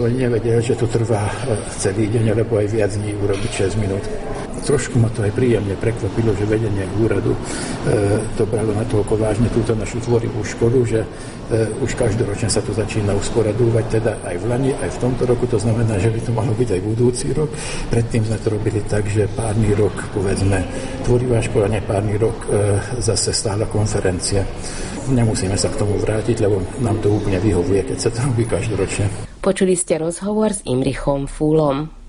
Oni nevedeli, že to trvá celý deň, alebo aj viac dní urobiť 6 minút. Trošku ma to aj príjemne prekvapilo, že vedenie úradu to bralo natoľko vážne túto našu tvorivú školu, že už každoročne sa to začína usporadúvať, teda aj v lani, aj v tomto roku. To znamená, že by to malo byť aj budúci rok. Predtým sme to robili tak, že párny rok, povedzme, tvorivá škola, nepárny rok zase stála konferencia. Nemusíme sa k tomu vrátiť, lebo nám to úplne vyhovuje, keď sa to robí každoročne. Počuli ste rozhovor s Imrichom Fúlom.